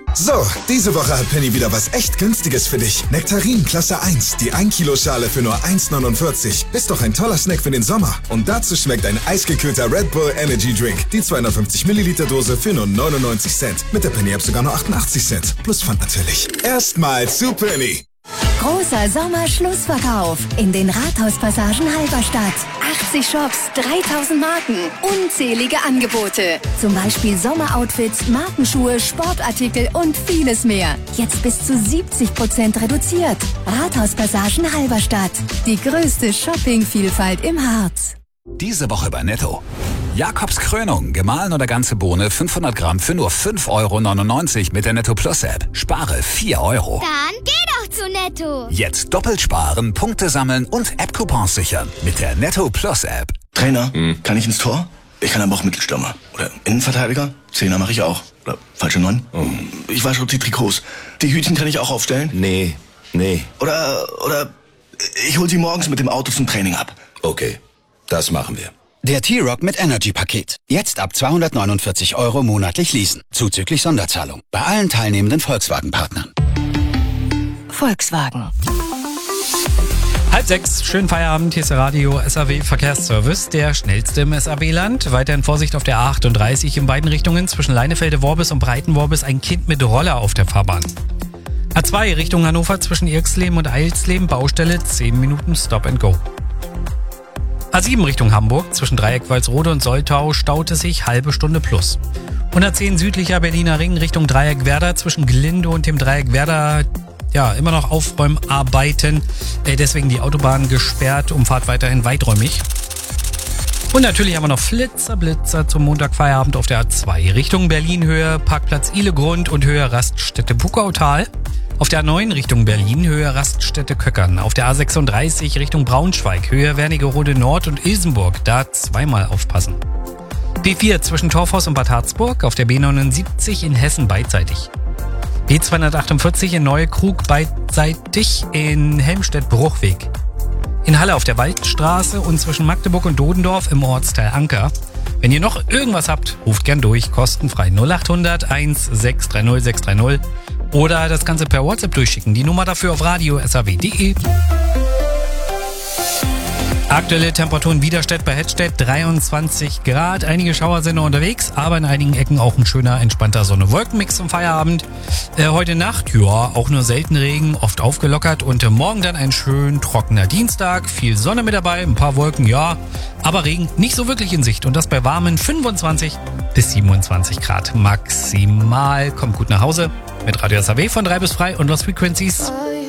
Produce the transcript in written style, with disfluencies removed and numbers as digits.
So, diese Woche hat Penny wieder was echt Günstiges für dich. Nektarin Klasse 1, die 1 Kilo Schale für nur 1,49. Ist doch ein toller Snack für den Sommer. Und dazu schmeckt ein eisgekühlter Red Bull Energy Drink. Die 250 Milliliter Dose für nur 99 Cent. Mit der Penny App sogar nur 88 Cent. Plus Pfand natürlich. Erstmal zu Penny. Großer Sommerschlussverkauf in den Rathauspassagen Halberstadt. 80 Shops, 3000 Marken, unzählige Angebote. Zum Beispiel Sommeroutfits, Markenschuhe, Sportartikel und vieles mehr. Jetzt bis zu 70% reduziert. Rathauspassagen Halberstadt. Die größte Shoppingvielfalt im Harz. Diese Woche bei Netto. Jakobs Krönung, gemahlen oder ganze Bohne, 500 Gramm für nur 5,99 € mit der Netto Plus App. Spare 4 €. Dann geh doch zu Netto. Jetzt doppelt sparen, Punkte sammeln und App-Coupons sichern mit der Netto Plus App. Trainer, kann ich ins Tor? Ich kann aber auch Mittelstürmer. Oder Innenverteidiger? Zehner mache ich auch. Oder falsche 9? Ich wasche die Trikots. Die Hütchen kann ich auch aufstellen? Nee. Oder ich hol sie morgens mit dem Auto zum Training ab. Okay, das machen wir. Der T-Rock mit Energy-Paket. Jetzt ab 249 € monatlich leasen. Zuzüglich Sonderzahlung. Bei allen teilnehmenden Volkswagen-Partnern. Volkswagen. 5:30, schönen Feierabend, hier ist der Radio SAW Verkehrsservice, der schnellste im SAW-Land. Weiterhin Vorsicht auf der A38 in beiden Richtungen zwischen Leinefelde-Worbis und Breiten-Worbis, ein Kind mit Roller auf der Fahrbahn. A2 Richtung Hannover zwischen Irxleben und Eilsleben, Baustelle, 10 Minuten Stop and Go. A7 Richtung Hamburg zwischen Dreieck Walsrode und Soltau staute sich halbe Stunde plus. 110 südlicher Berliner Ring Richtung Dreieck Werder zwischen Glinde und dem Dreieck Werder, ja, immer noch Aufräumarbeiten. Deswegen die Autobahn gesperrt, Umfahrt weiterhin weiträumig. Und natürlich haben wir noch Blitzer zum Montagfeierabend auf der A2 Richtung Berlin-Höhe, Parkplatz Ihlegrund und Höhe Raststätte Puckautal. Auf der A9 Richtung Berlin, Höhe Raststätte Köckern. Auf der A36 Richtung Braunschweig, Höhe Wernigerode Nord und Ilsenburg. Da zweimal aufpassen. B4 zwischen Torfhaus und Bad Harzburg. Auf der B79 in Hessen beidseitig. B248 in Neukrug beidseitig in Helmstedt-Bruchweg. In Halle auf der Waldstraße und zwischen Magdeburg und Dodendorf im Ortsteil Anker. Wenn ihr noch irgendwas habt, ruft gern durch, kostenfrei 0800 1630 630 oder das Ganze per WhatsApp durchschicken. Die Nummer dafür auf radio.saw.de. Aktuelle Temperaturen Widerstedt bei Hettstedt 23 Grad. Einige Schauer sind noch unterwegs, aber in einigen Ecken auch ein schöner, entspannter Sonne-Wolkenmix zum Feierabend. Heute Nacht, ja, auch nur selten Regen, oft aufgelockert und morgen dann ein schön trockener Dienstag. Viel Sonne mit dabei, ein paar Wolken, ja, aber Regen nicht so wirklich in Sicht und das bei warmen 25 bis 27 Grad maximal. Kommt gut nach Hause mit Radio SAW von 3 bis frei und Lost Frequencies.